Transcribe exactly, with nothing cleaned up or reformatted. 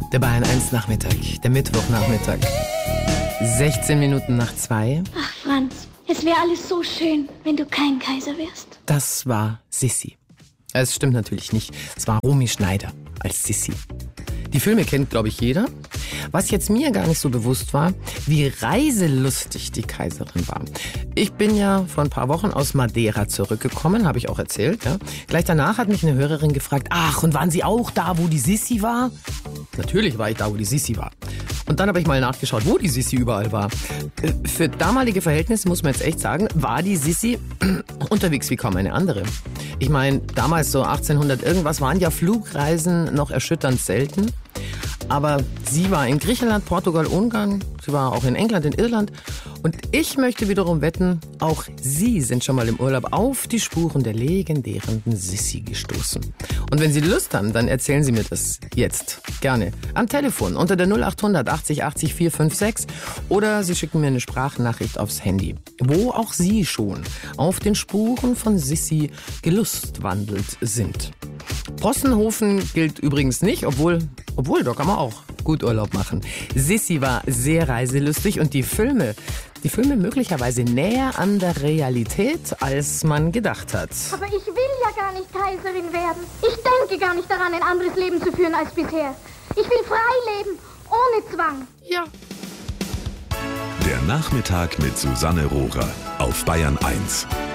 Der Bayern eins Nachmittag, der Mittwochnachmittag. sechzehn Minuten nach zwei. Ach, Franz, es wäre alles so schön, wenn du kein Kaiser wärst. Das war Sissi. Es stimmt natürlich nicht. Es war Romy Schneider als Sissi. Die Filme kennt, glaube ich, jeder. Was jetzt mir gar nicht so bewusst war, wie reiselustig die Kaiserin war. Ich bin ja vor ein paar Wochen aus Madeira zurückgekommen, habe ich auch erzählt. Ja. Gleich danach hat mich eine Hörerin gefragt, ach, und waren Sie auch da, wo die Sissi war? Natürlich war ich da, wo die Sissi war. Und dann habe ich mal nachgeschaut, wo die Sissi überall war. Für damalige Verhältnisse, muss man jetzt echt sagen, war die Sissi unterwegs wie kaum eine andere. Ich meine, damals so achtzehnhundert irgendwas waren ja Flugreisen noch erschütternd selten. Aber sie war in Griechenland, Portugal, Ungarn, sie war auch in England, in Irland. Und ich möchte wiederum wetten, auch Sie sind schon mal im Urlaub auf die Spuren der legendären Sissi gestoßen. Und wenn Sie Lust haben, dann erzählen Sie mir das jetzt gerne am Telefon unter der null achthundert achtzig achtzig vier fünf sechs oder Sie schicken mir eine Sprachnachricht aufs Handy, wo auch Sie schon auf den Spuren von Sissi gelustwandelt sind. Possenhofen gilt übrigens nicht, obwohl, obwohl, da kann man auch gut Urlaub machen. Sissi war sehr reiselustig und die Filme, die Filme möglicherweise näher an der Realität, als man gedacht hat. Aber ich will ja gar nicht Kaiserin werden. Ich denke gar nicht daran, ein anderes Leben zu führen als bisher. Ich will frei leben, ohne Zwang. Ja. Der Nachmittag mit Susanne Rohrer auf Bayern eins.